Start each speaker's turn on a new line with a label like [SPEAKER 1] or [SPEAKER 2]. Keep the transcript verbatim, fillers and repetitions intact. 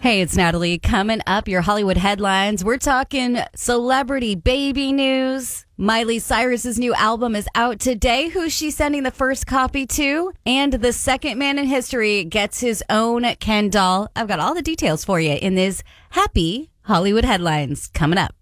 [SPEAKER 1] Hey, it's Natalie. Coming up, your Hollywood headlines. We're talking celebrity baby news. Miley Cyrus's new album is out today. Who's she sending the first copy to? And the second man in history gets his own Ken doll. I've got all the details for you in this happy Hollywood headlines coming up.